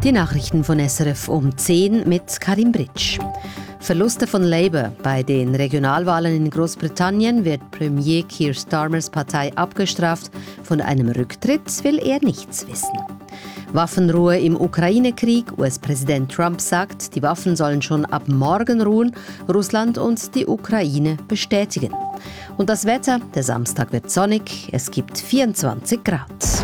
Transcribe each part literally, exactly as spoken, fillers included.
Die Nachrichten von S R F um zehn mit Karim Britsch. Verluste von Labour. Bei den Regionalwahlen in Großbritannien wird Premier Keir Starmers Partei abgestraft. Von einem Rücktritt will er nichts wissen. Waffenruhe im Ukraine-Krieg. U S-Präsident Trump sagt, die Waffen sollen schon ab morgen ruhen. Russland und die Ukraine bestätigen. Und das Wetter. Der Samstag wird sonnig. Es gibt vierundzwanzig Grad.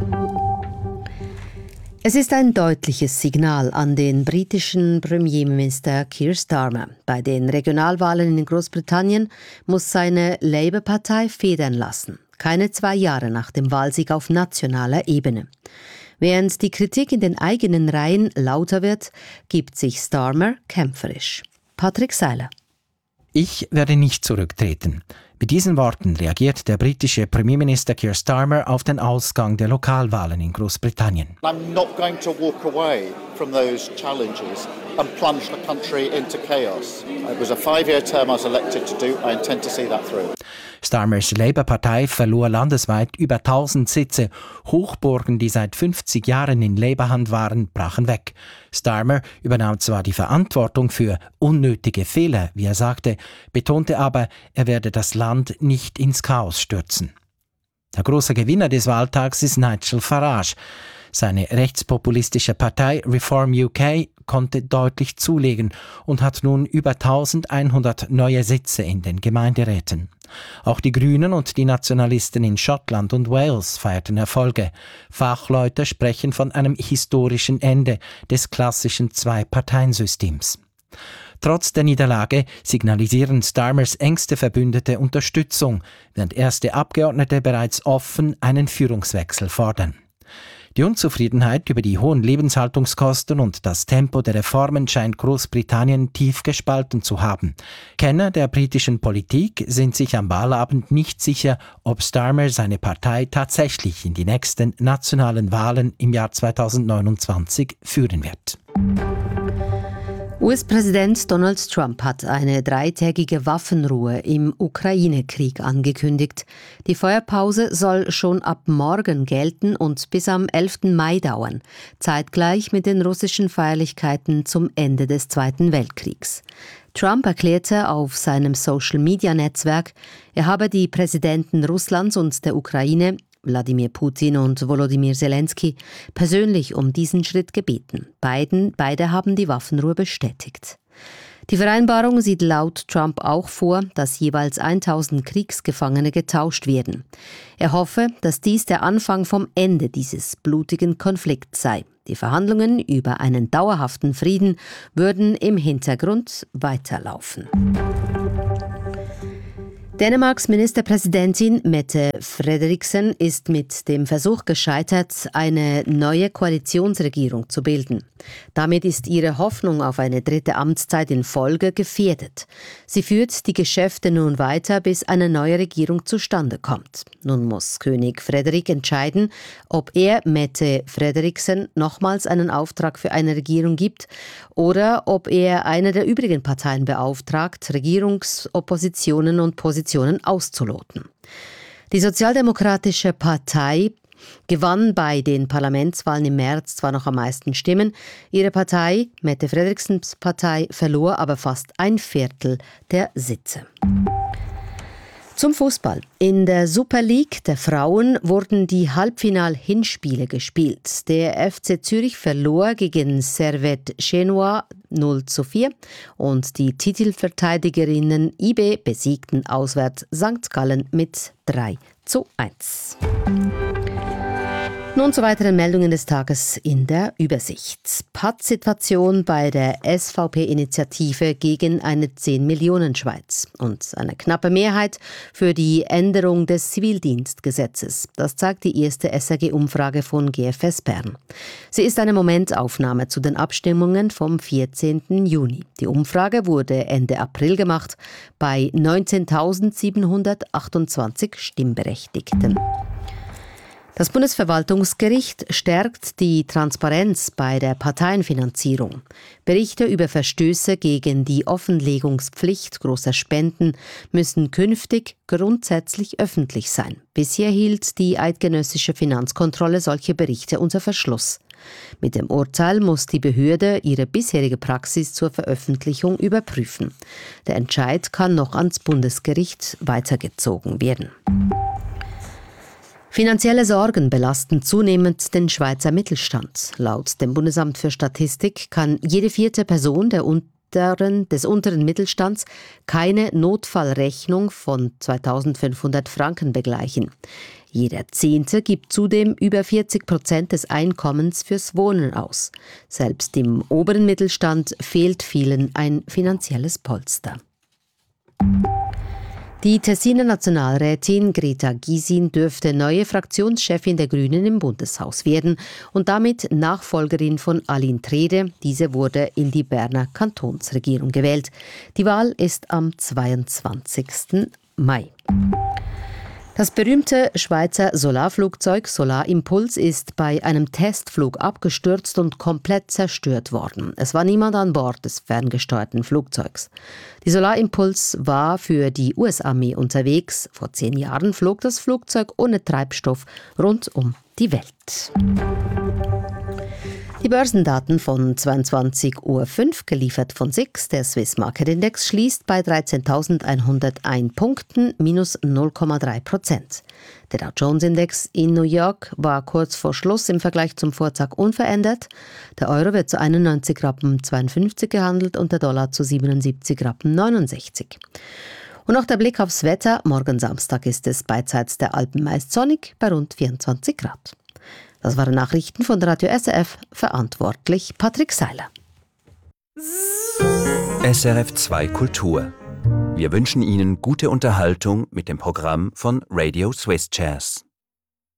Es ist ein deutliches Signal an den britischen Premierminister Keir Starmer. Bei den Regionalwahlen in Großbritannien muss seine Labour-Partei federn lassen. Keine zwei Jahre nach dem Wahlsieg auf nationaler Ebene. Während die Kritik in den eigenen Reihen lauter wird, gibt sich Starmer kämpferisch. Patrick Seiler. Ich werde nicht zurücktreten. Mit diesen Worten reagiert der britische Premierminister Keir Starmer auf den Ausgang der Lokalwahlen in Großbritannien. I'm not going to walk away from those challenges and plunge the country into chaos. It was a five-year term I was elected to do. I intend to see that through. Starmers Labour-Partei verlor landesweit über tausend Sitze. Hochburgen, die seit fünfzig Jahren in Labour-Hand waren, brachen weg. Starmer übernahm zwar die Verantwortung für unnötige Fehler, wie er sagte, betonte aber, er werde das Land nicht ins Chaos stürzen. Der große Gewinner des Wahltags ist Nigel Farage. Seine rechtspopulistische Partei Reform U K konnte deutlich zulegen und hat nun über eintausendeinhundert neue Sitze in den Gemeinderäten. Auch die Grünen und die Nationalisten in Schottland und Wales feierten Erfolge. Fachleute sprechen von einem historischen Ende des klassischen Zwei-Parteien-Systems. Trotz der Niederlage signalisieren Starmers engste Verbündete Unterstützung, während erste Abgeordnete bereits offen einen Führungswechsel fordern. Die Unzufriedenheit über die hohen Lebenshaltungskosten und das Tempo der Reformen scheint Großbritannien tief gespalten zu haben. Kenner der britischen Politik sind sich am Wahlabend nicht sicher, ob Starmer seine Partei tatsächlich in die nächsten nationalen Wahlen im Jahr zweitausendneunundzwanzig führen wird. U S-Präsident Donald Trump hat eine dreitägige Waffenruhe im Ukraine-Krieg angekündigt. Die Feuerpause soll schon ab morgen gelten und bis am elften Mai dauern, zeitgleich mit den russischen Feierlichkeiten zum Ende des Zweiten Weltkriegs. Trump erklärte auf seinem Social-Media-Netzwerk, er habe die Präsidenten Russlands und der Ukraine, Wladimir Putin und Volodymyr Zelensky, persönlich um diesen Schritt gebeten. Beiden, beide haben die Waffenruhe bestätigt. Die Vereinbarung sieht laut Trump auch vor, dass jeweils tausend Kriegsgefangene getauscht werden. Er hoffe, dass dies der Anfang vom Ende dieses blutigen Konflikts sei. Die Verhandlungen über einen dauerhaften Frieden würden im Hintergrund weiterlaufen. Dänemarks Ministerpräsidentin Mette Frederiksen ist mit dem Versuch gescheitert, eine neue Koalitionsregierung zu bilden. Damit ist ihre Hoffnung auf eine dritte Amtszeit in Folge gefährdet. Sie führt die Geschäfte nun weiter, bis eine neue Regierung zustande kommt. Nun muss König Frederik entscheiden, ob er Mette Frederiksen nochmals einen Auftrag für eine Regierung gibt oder ob er eine der übrigen Parteien beauftragt, Regierungsoppositionen und Positionen auszuloten. Die Sozialdemokratische Partei gewann bei den Parlamentswahlen im März zwar noch am meisten Stimmen, ihre Partei, Mette Frederiksens Partei, verlor aber fast ein Viertel der Sitze. Zum Fußball. In der Super League der Frauen wurden die Halbfinal-Hinspiele gespielt. Der F C Zürich verlor gegen Servette Genua null zu vier und die Titelverteidigerinnen I B besiegten auswärts Sankt Gallen mit drei zu eins. Nun zu weiteren Meldungen des Tages in der Übersicht. Pattsituation bei der S V P-Initiative gegen eine zehn-Millionen-Schweiz und eine knappe Mehrheit für die Änderung des Zivildienstgesetzes. Das zeigt die erste S R G-Umfrage von G F S Bern. Sie ist eine Momentaufnahme zu den Abstimmungen vom vierzehnten Juni. Die Umfrage wurde Ende April gemacht bei neunzehntausendsiebenhundertachtundzwanzig Stimmberechtigten. Das Bundesverwaltungsgericht stärkt die Transparenz bei der Parteienfinanzierung. Berichte über Verstöße gegen die Offenlegungspflicht großer Spenden müssen künftig grundsätzlich öffentlich sein. Bisher hielt die eidgenössische Finanzkontrolle solche Berichte unter Verschluss. Mit dem Urteil muss die Behörde ihre bisherige Praxis zur Veröffentlichung überprüfen. Der Entscheid kann noch ans Bundesgericht weitergezogen werden. Finanzielle Sorgen belasten zunehmend den Schweizer Mittelstand. Laut dem Bundesamt für Statistik kann jede vierte Person der unteren, des unteren Mittelstands keine Notfallrechnung von zweitausendfünfhundert Franken begleichen. Jeder Zehnte gibt zudem über vierzig Prozent des Einkommens fürs Wohnen aus. Selbst im oberen Mittelstand fehlt vielen ein finanzielles Polster. Die Tessiner Nationalrätin Greta Gysin dürfte neue Fraktionschefin der Grünen im Bundeshaus werden und damit Nachfolgerin von Aline Trede. Diese wurde in die Berner Kantonsregierung gewählt. Die Wahl ist am zweiundzwanzigsten Mai. Das berühmte Schweizer Solarflugzeug Solar Impulse ist bei einem Testflug abgestürzt und komplett zerstört worden. Es war niemand an Bord des ferngesteuerten Flugzeugs. Die Solar Impulse war für die U S-Armee unterwegs. Vor zehn Jahren flog das Flugzeug ohne Treibstoff rund um die Welt. Die Börsendaten von zweiundzwanzig Uhr fünf, geliefert von S I X. Der Swiss Market Index schließt bei dreizehntausendeinhunderteins Punkten, minus null Komma drei Prozent. Der Dow Jones Index in New York war kurz vor Schluss im Vergleich zum Vortag unverändert. Der Euro wird zu einundneunzig Rappen zweiundfünfzig gehandelt und der Dollar zu siebenundsiebzig Rappen neunundsechzig. Und noch der Blick aufs Wetter. Morgen Samstag ist es beidseits der Alpen meist sonnig bei rund vierundzwanzig Grad. Das waren Nachrichten von Radio S R F, verantwortlich Patrick Seiler. S R F zwei Kultur. Wir wünschen Ihnen gute Unterhaltung mit dem Programm von Radio Swiss Jazz.